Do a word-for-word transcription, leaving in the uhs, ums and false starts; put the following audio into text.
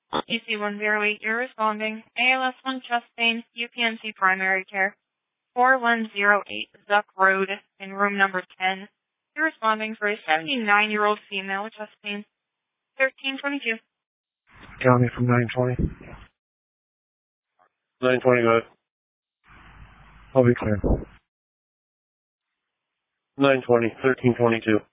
E C one zero eight, you're responding. A L S one chest pain, U P N C primary care. four one zero eight Zuck Road in room number ten. You're responding for a seventy-nine-year-old female with chest pain. thirteen twenty-two. County from nine twenty. nine twenty, go ahead. I'll be clear. nine twenty, thirteen twenty-two.